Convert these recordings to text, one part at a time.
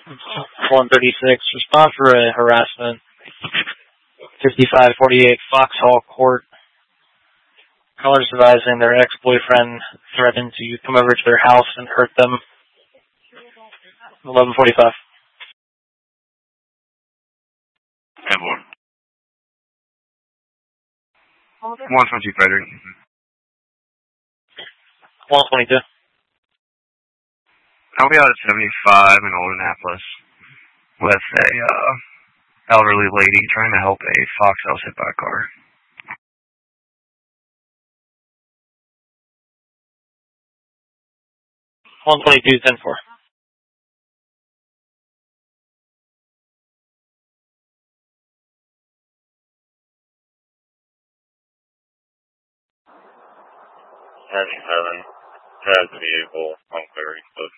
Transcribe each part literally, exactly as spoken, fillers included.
one thirty-six, respond for a harassment. fifty-five forty-eight Foxhall Court. Callers advising their ex-boyfriend threatened to come over to their house and hurt them. eleven forty-five. Airborne. one twenty Frederick. one twenty-two. I'll be out at seventy-five in Old Annapolis with a uh, elderly lady trying to help a fox house hit by a car. one twenty-two, ten four. seven has the vehicle on clearing close.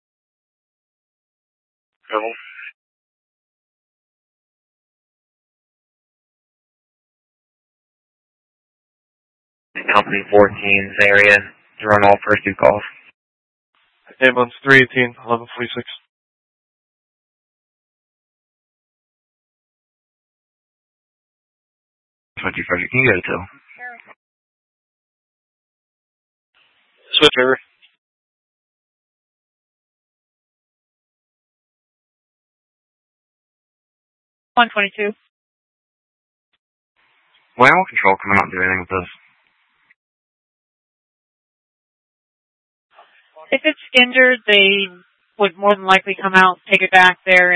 Trouble. Company fourteen's area to run all first two calls. Ambulance three eighteen, eleven forty-six. twenty Frederick, can you go to two? Switch over. one twenty-two. Well, animal control come out and do anything with this. If it's injured, they would more than likely come out, take it back there,